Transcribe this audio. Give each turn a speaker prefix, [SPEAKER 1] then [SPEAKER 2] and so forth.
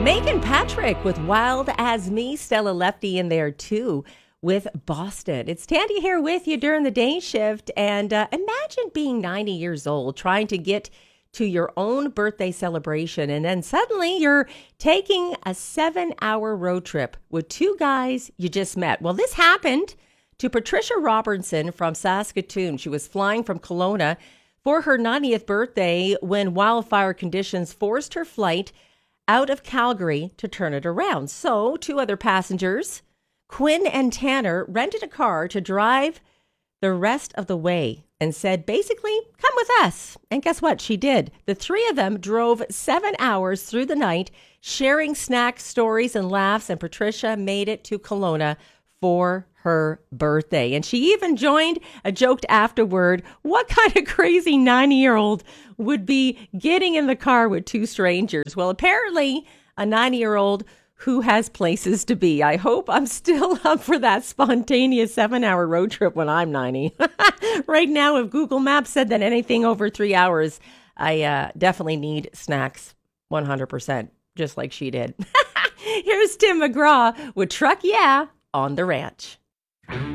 [SPEAKER 1] Megan Patrick with Wild As Me, Stella Lefty in there too with Boston. It's Tandy here with you during the day shift, and imagine being 90 years old trying to get to your own birthday celebration, and then suddenly you're taking a 7-hour road trip with two guys you just met. Well, this happened to Patricia Robertson from Saskatoon. She was flying from Kelowna for her 90th birthday when wildfire conditions forced her flight out of Calgary to turn it around. So, two other passengers, Quinn and Tanner, rented a car to drive the rest of the way and said, basically, come with us. And guess what? She did. The three of them drove 7 hours through the night, sharing snacks, stories, and laughs, and Patricia made it to Kelowna for her birthday. And she even joked afterward, what kind of crazy 90-year-old would be getting in the car with two strangers? Well, apparently a 90-year-old who has places to be. I hope I'm still up for that spontaneous 7-hour road trip when I'm 90. Right now, if Google Maps said that anything over 3 hours, I definitely need snacks 100%, just like she did. Here's Tim McGraw with Truck Yeah on the Ranch.